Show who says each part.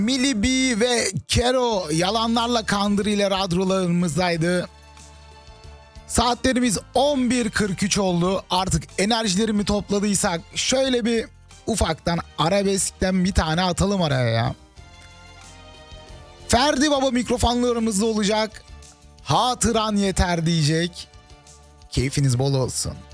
Speaker 1: Milli B ve Kero yalanlarla Kandır ile radyolarımızdaydı. Saatlerimiz 11.43 oldu. Artık enerjilerimi topladıysak şöyle bir ufaktan arabeskten bir tane atalım araya ya. Ferdi Baba mikrofonlarımızda olacak. Hatıran yeter diyecek. Keyfiniz bol olsun.